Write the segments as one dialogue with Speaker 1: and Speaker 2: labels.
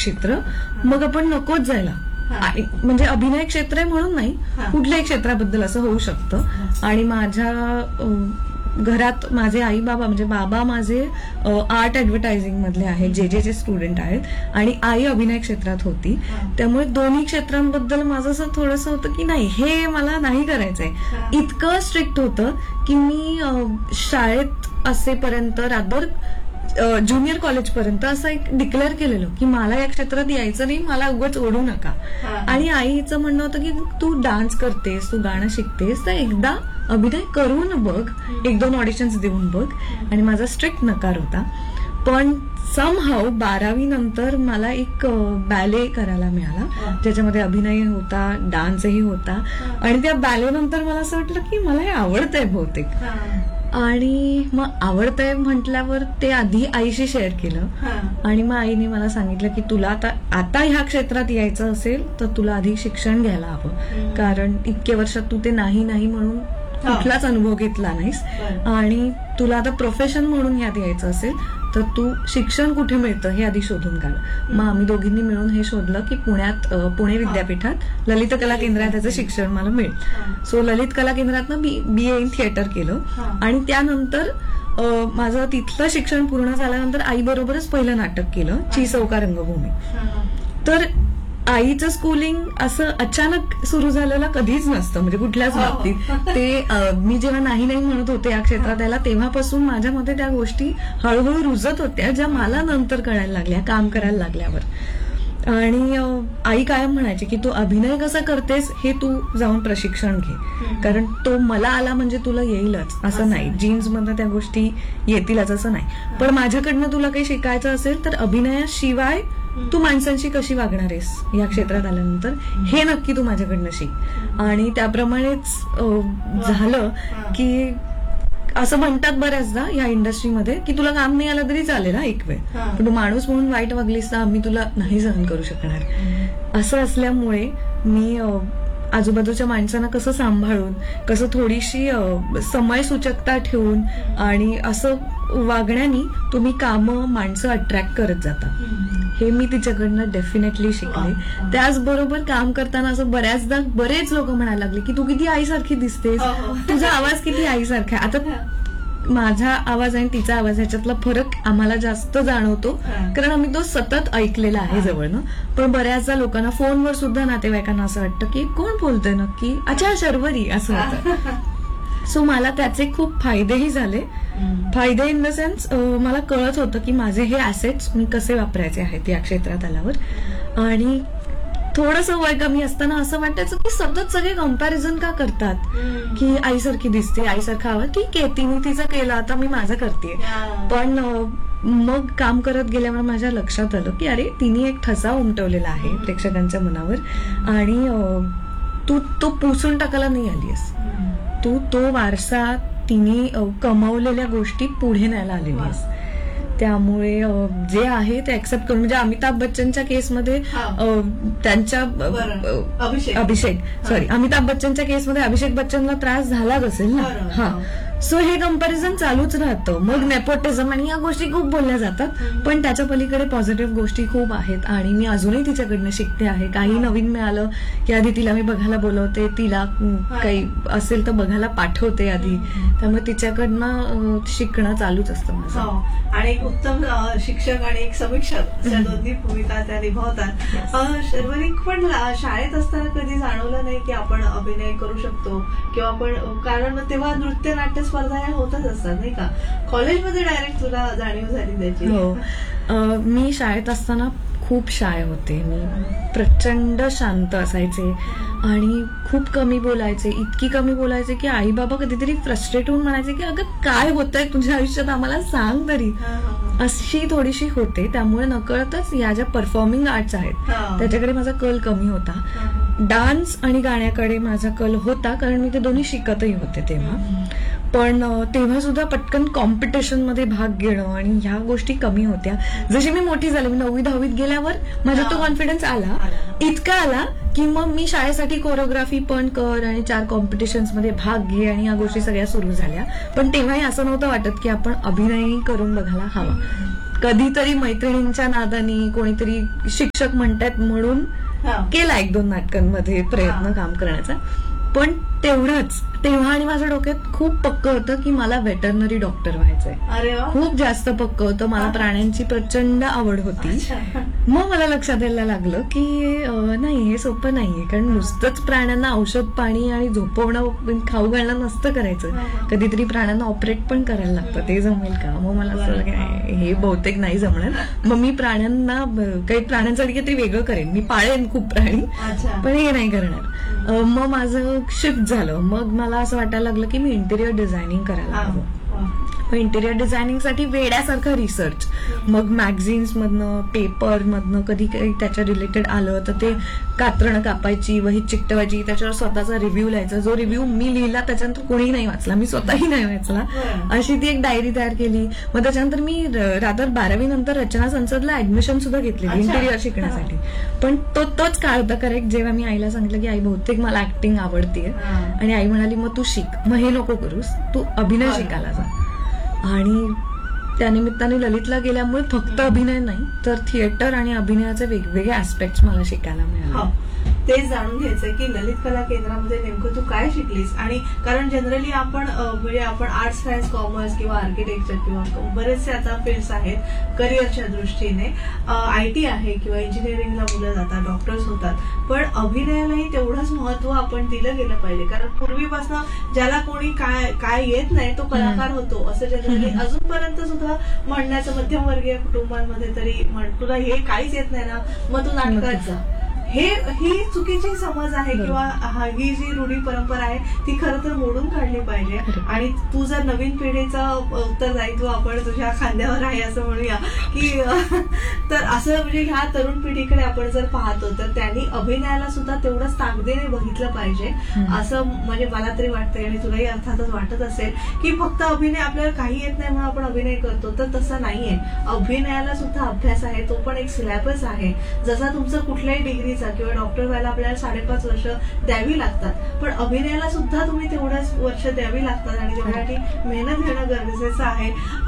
Speaker 1: क्षेत्र, मग आपण नकोच जायला. आणि म्हणजे अभिनय क्षेत्र आहे म्हणून नाही, कुठल्याही क्षेत्राबद्दल असं होऊ शकतं. आणि माझ्या घरात माझे आई बाबा म्हणजे बाबा माझे आर्ट ऍडव्हर्टायझिंग मधले आहेत, जे स्टुडंट आहेत, आणि आई अभिनय क्षेत्रात होती. त्यामुळे दोन्ही क्षेत्रांबद्दल माझं असं थोडंसं होतं की नाही, हे मला नाही करायचंय. इतकं स्ट्रिक्ट होतं की मी शाळेत असेपर्यंत रादर ज्युनियर कॉलेजपर्यंत असं एक डिक्लेअर केलेलं की मला या क्षेत्रात यायचं नाही, मला उगाच ओढू नका. आणि आईचं म्हणणं होतं की तू डान्स करतेस, तू गाणं शिकतेस, तर एकदा अभिनय करून बघ, 1-2 ऑडिशन्स देऊन बघ. आणि माझा स्ट्रिक्ट नकार होता. पण समहाऊ 12वी नंतर मला एक बॅले करायला मिळाला, ज्याच्यामध्ये अभिनय होता, डान्सही होता. आणि त्या बॅले नंतर मला असं वाटलं की मला हे आवडतंय बहुतेक. आणि मग आवडतंय म्हटल्यावर ते आधी आईशी शेअर केलं. आणि मग आईने मला सांगितलं की तुला आता ह्या क्षेत्रात यायचं असेल तर तुला आधी शिक्षण घ्यायला हवं, कारण इतके वर्षात तू ते नाही म्हणून कुठलाच अनुभव घेतला नाहीस. आणि तुला आता प्रोफेशन म्हणून यात यायचं असेल तर तू शिक्षण कुठे मिळतं हे आधी शोधून काढ. मग आम्ही दोघींनी मिळून हे शोधलं की पुणे विद्यापीठात ललित कला केंद्रात त्याचं शिक्षण मला मिळेल. सो ललित कला केंद्रातनं BA इन थिएटर केलं. आणि त्यानंतर माझं तिथलं शिक्षण पूर्ण झाल्यानंतर आई बरोबरच पहिलं नाटक केलं, चौका रंगभूमी. तर आईचं स्कूलिंग असं अचानक सुरू झालेलं कधीच नसतं, म्हणजे कुठल्याच बाबतीत. ते मी जेव्हा नाही म्हणत होते या क्षेत्रात यायला, तेव्हापासून माझ्यामध्ये त्या गोष्टी हळूहळू रुजत होत्या, ज्या मला नंतर कळायला लागल्या काम करायला लागल्यावर. आणि आई कायम म्हणायची की तू अभिनय कसा करतेस हे तू जाऊन प्रशिक्षण घे, कारण तो मला आला म्हणजे तुला येईलच असं नाही, जीन्स मध्ये त्या गोष्टी येतीलच असं नाही. पण माझ्याकडनं तुला काही शिकायचं असेल तर अभिनयाशिवाय तू माणसांशी कशी वागणार आहेस या क्षेत्रात आल्यानंतर हे नक्की तू माझ्याकडनं शिक. आणि त्याप्रमाणेच झालं की असं म्हणतात बऱ्याचदा या इंडस्ट्रीमध्ये की तुला काम नाही आलं तरी चालेल एक वेळ, पण तू माणूस म्हणून वाईट वागलीस तर आम्ही तुला नाही सहन करू शकणार. असं असल्यामुळे मी आजूबाजूच्या माणसांना कसं सांभाळून, कसं थोडीशी समयसूचकता ठेवून आणि असं वागण्याने तुम्ही कामं माणसं अट्रॅक्ट करत जाता, हे मी तिच्याकडनं डेफिनेटली शिकले. त्याचबरोबर काम करताना असं बऱ्याचदा बरेच लोक म्हणायला लागले की तू किती आईसारखी दिसतेस, तुझा आवाज किती आईसारखा आहे. आता माझा आवाज आणि तिचा आवाज ह्याच्यातला फरक आम्हाला जास्त जाणवतो, कारण आम्ही तो सतत ऐकलेला आहे जवळनं. पण बऱ्याचदा लोकांना फोनवर सुद्धा नातेवाईकांना असं वाटतं की कोण बोलतंय नक्की, अच्छा शर्वरी, असं होतं. सो मला त्याचे खूप फायदेही झाले. फायदे इन द सेन्स मला कळत होतं की माझे हे ऍसेट्स मी कसे वापरायचे आहेत या क्षेत्रात आल्यावर. आणि थोडंसं वय कमी असताना असं वाटायचं की सतत सगळे कम्पॅरिझन का करतात की आईसारखी दिसते, आईसारखा आवाज, ठीक आहे तिने तिचं केलं आता मी माझं करते. पण मग काम करत गेल्यावर माझ्या लक्षात आलं की अरे तिने एक ठसा उमटवलेला आहे प्रेक्षकांच्या मनावर आणि तू तो पुसून टाकायला नाही आलीस, तू तो वारसा तिने कमावलेल्या गोष्टी पुढे न्यायला आलेली आहेस. त्यामुळे जे आहे ते ऍक्सेप्ट करून, म्हणजे अमिताभ बच्चनच्या केसमध्ये त्यांच्या अमिताभ बच्चनच्या केसमध्ये अभिषेक बच्चनला त्रास झालाच असेल ना. हा, सो हे कंपॅरिझन चालूच राहतं. मग नेपोटिझम आणि या गोष्टी खूप बोलल्या जातात, पण त्याच्या पलीकडे पॉझिटिव्ह गोष्टी खूप आहेत आणि मी अजूनही तिच्याकडनं शिकते आहे. काही नवीन मिळालं की आधी तिला मी बघायला बोलवते, तिला काही असेल तर बघायला पाठवते आधी. त्यामुळे तिच्याकडनं शिकणं चालूच असतं माझं.
Speaker 2: आणि एक उत्तम शिक्षक आणि एक समीक्षक या दोन्ही भूमिका त्या निभावतात. शर्वरी, पण शाळेत असताना कधी जाणवलं नाही की आपण अभिनय करू शकतो किंवा आपण, कारण तेव्हा नृत्य नाट्य स्पर्धा या होतच असतात नाही का, कॉलेजमध्ये डायरेक्ट तुला जाणीव झाली त्याची?
Speaker 1: हो, मी शाळेत असताना खूप शाय होते. मी प्रचंड शांत असायचे आणि खूप कमी बोलायचे, इतकी कमी बोलायचे की आई बाबा कधीतरी फ्रस्ट्रेट होऊन म्हणायचे की अगं काय होतंय तुझ्या आयुष्यात, आम्हाला सांग तरी, अशी थोडीशी होते. त्यामुळे नकळतच या ज्या परफॉर्मिंग आर्ट्स आहेत त्याच्याकडे माझा कल कमी होता. डान्स आणि गाण्याकडे माझा कल होता, कारण मी ते दोन्ही शिकतही होते तेव्हा. पण तेव्हा सुद्धा पटकन कॉम्पिटिशन मध्ये भाग घेणं आणि ह्या गोष्टी कमी होत्या. जशी मी मोठी झाली, मी 9वी-10वीत गेल्यावर माझा तो कॉन्फिडन्स आला, इतका आला की मग मी शाळेसाठी कोरिओग्राफी पण कर आणि 4 कॉम्पिटिशन्स मध्ये भाग घे आणि या गोष्टी सगळ्या सुरू झाल्या. पण तेव्हाही असं नव्हतं वाटत की आपण अभिनयही करून बघायला हवा. कधीतरी मैत्रिणींच्या नादानी कोणीतरी शिक्षक म्हणतात म्हणून केला 1-2 नाटकांमध्ये प्रयत्न काम करण्याचा. पण तेवढंच तेव्हा आणि माझ्या डोक्यात खूप पक्क होतं की मला वेटरनरी डॉक्टर व्हायचंय.
Speaker 2: अरे वा.
Speaker 1: खूप जास्त पक्क होतं. मला प्राण्यांची प्रचंड आवड होती. मग मला लक्षात यायला लागलं की नाही, हे सोपं नाहीये. कारण नुसतंच प्राण्यांना औषध पाणी आणि झोपवणं खाऊ घालणं नसतं करायचं. कधीतरी प्राण्यांना ऑपरेट पण करायला लागतं. ते जमेल का? मग मला असं हे बहुतेक नाही जमणार. मग मी प्राण्यांना काही प्राण्यांसाठी काहीतरी वेगळं करेन. मी पाळेन खूप प्राणी, पण हे नाही करणार. मग माझं शिफ्ट झालं. मग मला असं वाटायला लागलं की मी इंटेरियर डिझायनिंग करायला हवं. इंटेरियर डिझायनिंगसाठी वेड्यासारखं रिसर्च. मग मॅगझिन्स मधनं, पेपर मधनं कधी काही त्याच्या रिलेटेड आलं तर ते कात्रणं कापायची, वहीत चिकटवायची, त्याच्यावर स्वतःचा रिव्ह्यू लिहायचा. जो रिव्ह्यू मी लिहिला त्याच्यानंतर कोणीही नाही वाचला, मी स्वतःही नाही वाचला, अशी ती एक डायरी तयार केली. मग त्याच्यानंतर मी रादर 12वी नंतर रचना संसदला ऍडमिशन सुद्धा घेतलेली इंटेरियर शिकण्यासाठी. पण तोच काळ होता करेक्ट जेव्हा मी आईला सांगितलं की आई बहुतेक मला ऍक्टिंग आवडतीये. आणि आई म्हणाली मग तू शिक, मग हे नको करूस, तू अभिनय शिकायला जा. आणि त्यानिमित्ताने ललितला गेल्यामुळे फक्त अभिनय नाही तर थिएटर आणि अभिनयाचे वेगवेगळे ऍस्पेक्ट्स मला शिकायला मिळाले.
Speaker 2: तेच जाणून घ्यायचंय की ललित कला केंद्रामध्ये नेमकं तू काय शिकलीस. आणि कारण जनरली आपण म्हणजे आपण आर्ट्स, सायन्स, कॉमर्स किंवा आर्किटेक्चर किंवा बरेचसे आता फील्ड्स आहेत करिअरच्या दृष्टीने, IT आहे किंवा इंजिनिअरिंगला मुलं जातात, डॉक्टर्स होतात, पण अभिनयालाही तेवढंच महत्व आपण दिलं गेलं पाहिजे. कारण पूर्वीपासून ज्याला कोणी काय येत नाही तो कलाकार होतो असं जनरली अजूनपर्यंत सुद्धा म्हणण्याचं मध्यमवर्गीय कुटुंबांमध्ये तरी तुला हे काहीच येत नाही ना मग तू नाटकात जा. ही चुकीची समज आहे किंवा ही जी रूढी परंपरा आहे ती खरं तर मोडून काढली पाहिजे. आणि तू जर नवीन पिढीचा उत्तरदायित्व आपण तुझ्या खांद्यावर आहे असं म्हणूया की तर असं म्हणजे ह्या तरुण पिढीकडे आपण जर पाहतो तर त्यांनी अभिनयाला सुद्धा तेवढंच ताकदीने बघितलं पाहिजे असं म्हणजे मला तरी वाटतंय. आणि तुलाही अर्थातच वाटत असेल की फक्त अभिनय आपल्याला काही येत नाही म्हणून आपण अभिनय करतो, तर तसं नाहीये. अभिनयाला सुद्धा अभ्यास आहे, तो पण एक सिलेबस आहे. जसा तुमचं कुठल्याही डिग्री किंवा डॉक्टर व्हायला आपल्याला 5.5 वर्ष द्यावी लागतात, पण अभिनयाला सुद्धा तुम्ही तेवढ्याच वर्ष द्यावी लागतात आणि त्यासाठी मेहनत घेणं गरजेचं आहे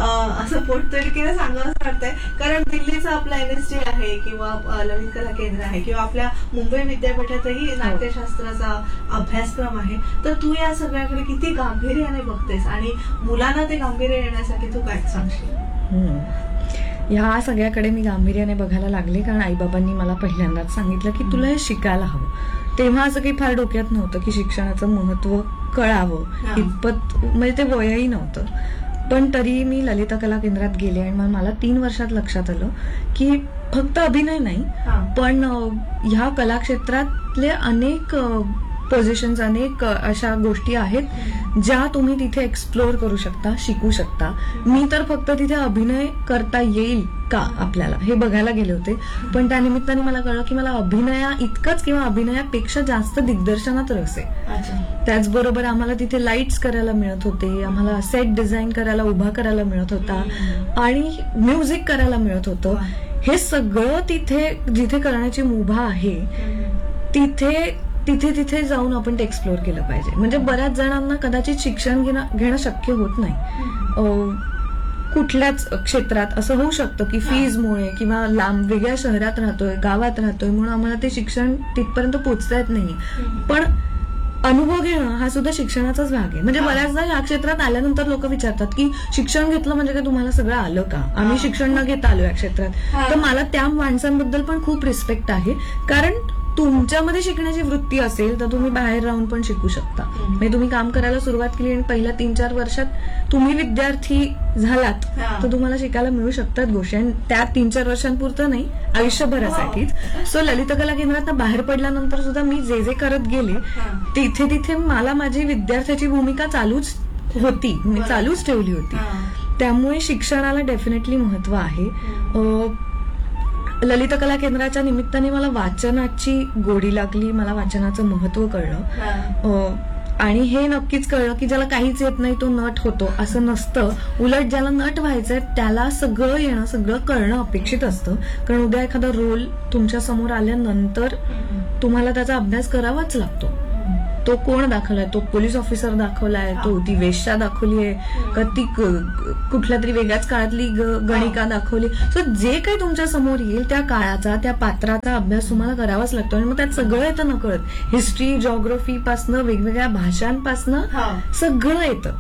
Speaker 2: असं पोटतिडकीने सांगावं वाटतंय. कारण दिल्लीचं आपला NSD आहे किंवा ललित कला केंद्र आहे किंवा आपल्या मुंबई विद्यापीठातही नाट्यशास्त्राचा अभ्यासक्रम आहे. तर तू या सगळ्याकडे किती गांभीर्याने बघतेस आणि मुलांना ते गांभीर्य येण्यासाठी तू काय सांगशील?
Speaker 1: ह्या सगळ्याकडे मी गांभीर्याने बघायला लागले कारण आईबाबांनी मला पहिल्यांदाच सांगितलं की तुला हे शिकायला हवं. तेव्हा असं काही फार डोक्यात नव्हतं की शिक्षणाचं महत्व कळावं, इतपत म्हणजे ते वयही नव्हतं. पण तरी मी ललित कला केंद्रात गेले आणि मग मला 3 वर्षात लक्षात आलं की फक्त अभिनय नाही पण ह्या कलाक्षेत्रातले अनेक पोझिशन्स, अनेक अशा गोष्टी आहेत ज्या तुम्ही तिथे एक्सप्लोर करू शकता, शिकू शकता. मी तर फक्त तिथे अभिनय करता येईल का आपल्याला हे बघायला गेले होते, पण त्यानिमित्ताने मला कळलं की मला अभिनया इतकंच किंवा अभिनयापेक्षा जास्त दिग्दर्शनात रस आहे. त्याचबरोबर आम्हाला तिथे लाईट्स करायला मिळत होते, आम्हाला सेट डिझाईन करायला, उभा करायला मिळत होता आणि म्युझिक करायला मिळत होतं. हे सगळं तिथे जिथे करण्याची मुभा आहे तिथे जाऊन आपण ते एक्सप्लोर केलं पाहिजे. म्हणजे बऱ्याच जणांना कदाचित शिक्षण घेणं शक्य होत नाही कुठल्याच क्षेत्रात. असं होऊ शकतं की फीजमुळे किंवा लांब वेगळ्या शहरात राहतोय, गावात राहतोय म्हणून आम्हाला ते शिक्षण तिथपर्यंत पोहोचता येत नाही. पण अनुभव घेणं हा सुद्धा शिक्षणाचाच भाग आहे. म्हणजे बऱ्याचदा या क्षेत्रात आल्यानंतर लोक विचारतात की शिक्षण घेतलं म्हणजे काय तुम्हाला सगळं आलं का? आम्ही शिक्षण न घेता आलो या क्षेत्रात. तर मला त्या माणसांबद्दल पण खूप रिस्पेक्ट आहे. कारण तुमच्यामध्ये शिकण्याची वृत्ती असेल तर तुम्ही बाहेर राहून पण शिकू शकता. म्हणजे तुम्ही काम करायला सुरुवात केली आणि पहिल्या 3-4 वर्षात तुम्ही विद्यार्थी झालात तर तुम्हाला शिकायला मिळू शकतात गोष्टी. आणि त्या 3-4 वर्षांपुरतं नाही, आयुष्यभरासाठीच. सो ललित कला केंद्रात बाहेर पडल्यानंतर सुद्धा मी जे करत गेले तिथे मला माझी विद्यार्थ्याची भूमिका चालूच होती, मी चालूच ठेवली होती. त्यामुळे शिक्षणाला डेफिनेटली महत्व आहे. ललित कला केंद्राच्या निमित्ताने मला वाचनाची गोडी लागली, मला वाचनाचं महत्व कळलं. आणि हे नक्कीच कळलं की ज्याला काहीच येत नाही तो नट होतो असं नसतं. उलट ज्याला नट व्हायचंय त्याला सगळं येणं, सगळं कळणं अपेक्षित असतं. कारण उद्या एखादा रोल तुमच्या समोर आल्यानंतर तुम्हाला त्याचा अभ्यास करावाच लागतो. तो कोण दाखवलाय, तो पोलीस ऑफिसर दाखवलाय, तो ती वेश्या दाखवली आहे का, ती कुठल्या तरी वेगळ्याच काळातली गणिका दाखवली. सो जे काही तुमच्या समोर येईल त्या काळाचा, त्या पात्राचा अभ्यास तुम्हाला करावाच लागतो. आणि मग त्यात सगळं येतं नकळत, हिस्ट्री, जॉग्राफी पासनं, वेगवेगळ्या भाषांपासनं सगळं येतं.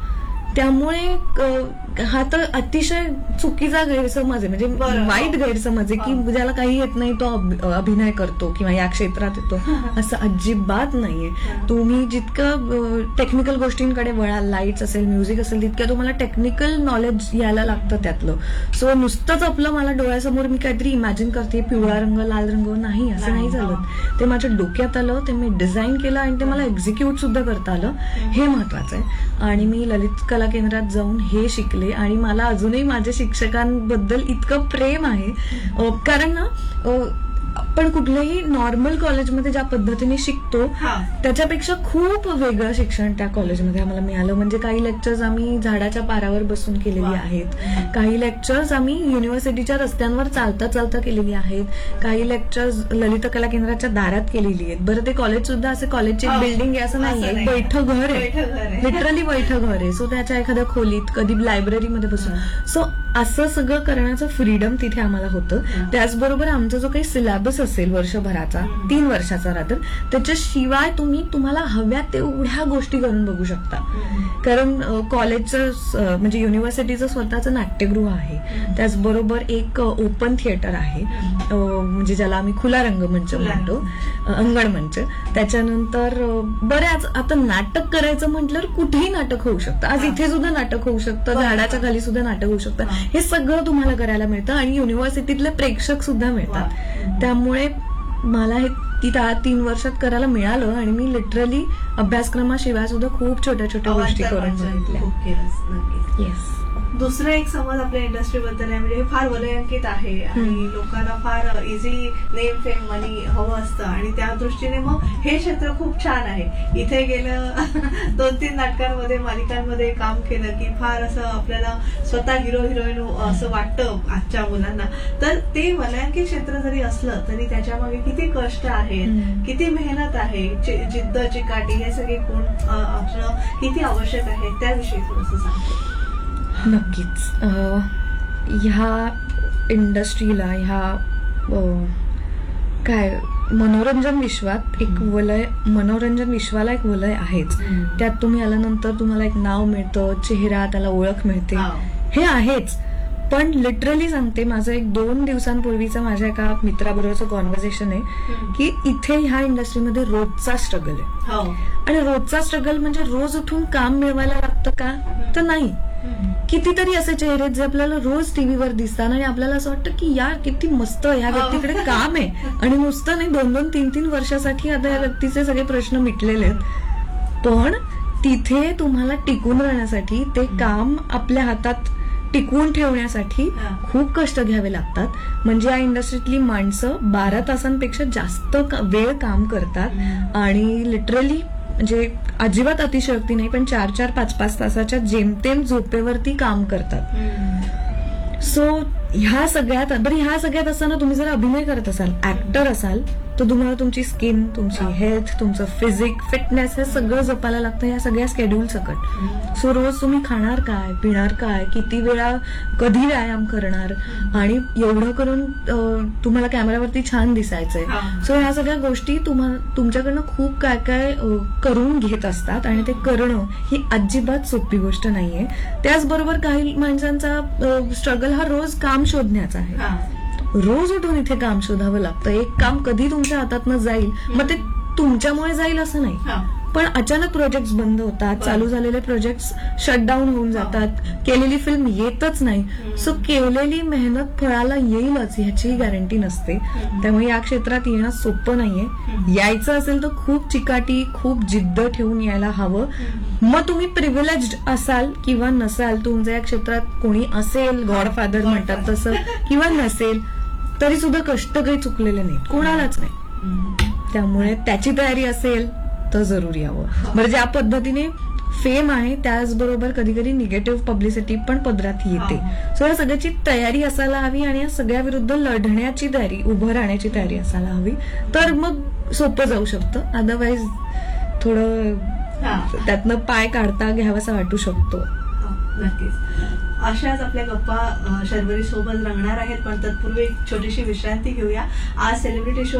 Speaker 1: त्यामुळे हा तर अतिशय चुकीचा गैरसमज आहे, म्हणजे वाईट गैरसमज आहे की ज्याला काही येत नाही तो अभिनय करतो किंवा या क्षेत्रात येतो, असं अजिबात नाहीये. तुम्ही जितकं टेक्निकल गोष्टींकडे वळाल, लाईट्स असेल, म्युझिक असेल, तितकं तुम्हाला टेक्निकल नॉलेज यायला लागतं त्यातलं. सो नुसतंच आपलं मला डोळ्यासमोर मी काहीतरी इमॅजिन करते, पिवळा रंग, लाल रंग, नाही, असं नाही झालं. ते माझ्या डोक्यात आलं, ते मी डिझाईन केलं आणि ते मला एक्झिक्यूट सुद्धा करता आलं, हे महत्वाचं आहे. आणि मी ललित कला केंद्रात जाऊन हे शिकले आणि मला अजूनही माझ्या शिक्षकांबद्दल इतकं प्रेम आहे. कारण ना आपण कुठल्याही नॉर्मल कॉलेजमध्ये ज्या पद्धतीने शिकतो त्याच्यापेक्षा खूप वेगळं शिक्षण त्या कॉलेजमध्ये आम्हाला मिळालं. म्हणजे काही लेक्चर्स आम्ही झाडाच्या पारावर बसून केलेली आहेत, काही लेक्चर्स आम्ही युनिव्हर्सिटीच्या रस्त्यांवर चालता चालता केलेली आहेत, काही लेक्चर्स ललित कला केंद्राच्या दारात केलेली आहेत. बरं, ते कॉलेज सुद्धा असं कॉलेजची बिल्डिंग आहे असं नाहीये, बैठक घर आहे, लिटरली बैठक घर आहे. सो त्याच्या एखाद्या खोलीत, कधी लायब्ररीमध्ये बसून, सो असं सगळं करण्याचं फ्रीडम तिथे आम्हाला होतं. त्याचबरोबर आमचा जो काही सिलेबस असेल वर्षभराचा, 3 वर्षाचा राहतं, त्याच्याशिवाय तुम्हाला हव्या तेवढ्या गोष्टी करून बघू शकता. कारण कॉलेजचं म्हणजे युनिव्हर्सिटीचं स्वतःचं नाट्यगृह आहे, त्याचबरोबर एक ओपन थिएटर आहे, म्हणजे ज्याला आम्ही खुला रंगमंच म्हणतो, अंगणमंच. त्याच्यानंतर बऱ्याच, आता नाटक करायचं म्हटल्यावर कुठेही नाटक होऊ शकतं. आज इथे सुद्धा नाटक होऊ शकतं, झाडाच्या खाली सुद्धा नाटक होऊ शकतं. हे सगळं तुम्हाला करायला मिळतं आणि युनिव्हर्सिटीतले प्रेक्षक सुद्धा मिळतात. त्यामुळे मला हे 3 वर्षात करायला मिळालं आणि मी लिटरली अभ्यासक्रमाशिवाय सुद्धा खूप छोट्या छोट्या गोष्टी करून बघितल्या. येस.
Speaker 2: दुसरं एक समज आपल्या इंडस्ट्रीबद्दल आहे, म्हणजे हे फार वलयांकित आहे आणि लोकांना फार इझी नेम, फेम, मनी हवं असतं आणि त्या दृष्टीने मग हे क्षेत्र खूप छान आहे. इथे गेलं 2-3 नाटकांमध्ये, मालिकांमध्ये काम केलं की फार असं आपल्याला स्वतः हिरो हिरोईन असं वाटतं आजच्या मुलांना. तर ते वलयांकित क्षेत्र जरी असलं तरी त्याच्यामागे किती कष्ट आहेत, किती मेहनत आहे, जिद्द, चिकाटी, हे सगळे गुण असणं किती आवश्यक आहे, त्याविषयी थोडंसं सांगतो.
Speaker 1: नक्कीच. ह्या इंडस्ट्रीला, ह्या काय मनोरंजन विश्वात एक वलय, मनोरंजन विश्वाला एक वलय आहेच. त्यात तुम्ही आल्यानंतर तुम्हाला एक नाव मिळतं, चेहरा, त्याला ओळख मिळते, हे आहेच. पण लिटरली सांगते, माझं एक 2 दिवसांपूर्वीचं माझ्या एका मित्राबरोबरचं कॉन्व्हर्सेशन आहे की इथे ह्या इंडस्ट्रीमध्ये रोजचा स्ट्रगल आहे. आणि रोजचा स्ट्रगल म्हणजे रोज उठून काम मिळवायला लागतं का, तर नाही. कितीतरी असे चेहरे जे आपल्याला रोज टीव्हीवर दिसतात आणि आपल्याला असं वाटतं की यार किती मस्त, ह्या व्यक्तीकडे काम आहे. आणि नुसतं नाही, 2-2, 3-3 वर्षासाठी आता या व्यक्तीचे सगळे प्रश्न मिटलेले आहेत. पण तिथे तुम्हाला टिकून राहण्यासाठी, ते काम आपल्या हातात टिकवून ठेवण्यासाठी खूप कष्ट घ्यावे लागतात. म्हणजे या इंडस्ट्रीतली माणसं 12 तासांपेक्षा जास्त वेळ काम करतात आणि लिटरली म्हणजे अजिबात अतिशयोक्ती नाही, पण 4-4, 5-5 तासाच्या जेमतेम झोपेवरती काम करतात. सो ह्या सगळ्यात असताना तुम्ही जर अभिनय करत असाल, ऍक्टर असाल, तर तुम्हाला तुमची स्किन, तुमची हेल्थ, तुमचं फिजिक, फिटनेस हे सगळं जपायला लागतं या सगळ्या शेड्यूल सकट. सो रोज तुम्ही खाणार काय, पिणार काय, किती वेळा, कधी व्यायाम करणार, आणि एवढं करून तुम्हाला कॅमेऱ्यावरती छान दिसायचंय. सो ह्या सगळ्या गोष्टी तुमच्याकडनं खूप काय काय करून घेत असतात आणि ते करणं ही अजिबात सोपी गोष्ट नाहीये. त्याचबरोबर काही माणसांचा स्ट्रगल हा रोज काम शोधण्याचा आहे. रोज उठून इथे काम शोधावं लागतं. एक काम कधी तुमच्या हातातनं जाईल, मग ते तुमच्यामुळे जाईल असं नाही, पण अचानक प्रोजेक्ट्स बंद होतात, चालू झालेले प्रोजेक्ट्स शटडाऊन होऊन जातात, केलेली फिल्म येतच नाही. सो केलेली मेहनत फळाला येईलच ह्याची गॅरंटी नसते. त्यामुळे या क्षेत्रात येणं सोपं नाहीये. यायचं असेल तर खूप चिकाटी, खूप जिद्द ठेवून यायला हवं. मग तुम्ही प्रिव्हिलेज्ड असाल किंवा नसाल, तुमच्या या क्षेत्रात कोणी असेल, गॉडफादर म्हणतात तसं, किंवा नसेल, तरी सुद्धा कष्ट काही चुकलेले नाही, कोणालाच नाही. त्यामुळे त्याची तयारी असेल तर जरूर यावं. बरं, ज्या पद्धतीने फेम आहे त्याचबरोबर कधी कधी निगेटिव्ह पब्लिसिटी पण पदरात येते. सो या सगळ्याची तयारी असायला हवी आणि या सगळ्या विरुद्ध लढण्याची तयारी, उभं राहण्याची तयारी असायला हवी, तर मग सोपं जाऊ शकतं. अदरवाईज थोडं
Speaker 2: हा.
Speaker 1: त्यातनं पाय काढता घ्यावासा वाटू शकतो.
Speaker 2: नक्कीच. अशाच आपल्या गप्पा शर्वरी सोबत रंगणार आहेत, पण तत्पूर्वी एक छोटीशी विश्रांती घेऊया. आज सेलिब्रिटी शो